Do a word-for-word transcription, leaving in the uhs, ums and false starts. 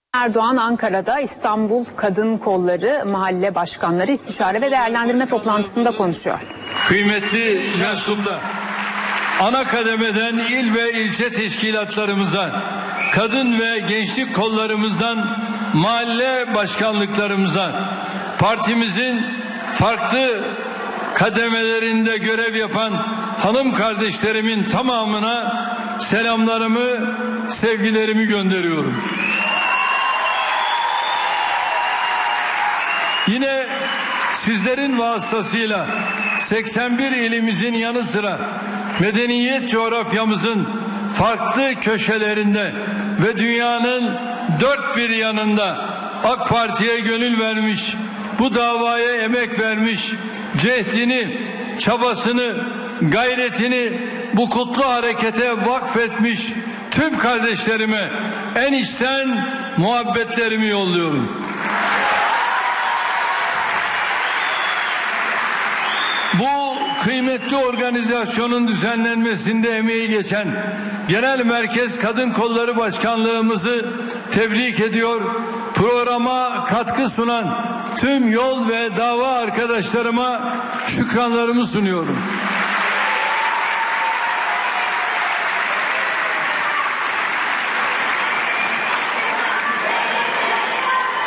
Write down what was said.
Erdoğan Ankara'da İstanbul Kadın Kolları Mahalle Başkanları İstişare ve Değerlendirme toplantısında konuşuyor. Kıymetli mensuplar, ana kademeden il ve ilçe teşkilatlarımıza, kadın ve gençlik kollarımızdan mahalle başkanlıklarımıza, partimizin farklı kademelerinde görev yapan hanım kardeşlerimin tamamına selamlarımı, sevgilerimi gönderiyorum. Yine sizlerin vasıtasıyla seksen bir ilimizin yanı sıra medeniyet coğrafyamızın farklı köşelerinde ve dünyanın dört bir yanında AK Parti'ye gönül vermiş, bu davaya emek vermiş, cehdini, çabasını, gayretini bu kutlu harekete vakfetmiş tüm kardeşlerime en içten muhabbetlerimi yolluyorum. Bu kıymetli organizasyonun düzenlenmesinde emeği geçen Genel Merkez Kadın Kolları Başkanlığımızı tebrik ediyor. Programa katkı sunan tüm yol ve dava arkadaşlarıma şükranlarımı sunuyorum.